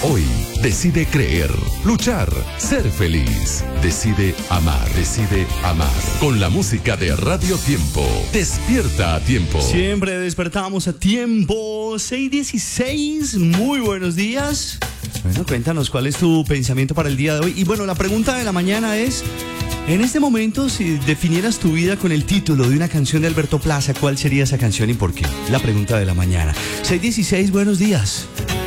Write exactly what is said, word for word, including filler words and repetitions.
Hoy decide creer, luchar, ser feliz. Decide amar, decide amar. Con la música de Radio Tiempo. Despierta a tiempo. Siempre despertamos a tiempo. seis dieciséis, muy buenos días. Bueno, cuéntanos cuál es tu pensamiento para el día de hoy. Y bueno, la pregunta de la mañana es: en este momento, si definieras tu vida con el título de una canción de Alberto Plaza, ¿cuál sería esa canción y por qué? La pregunta de la mañana. seis dieciséis, buenos días.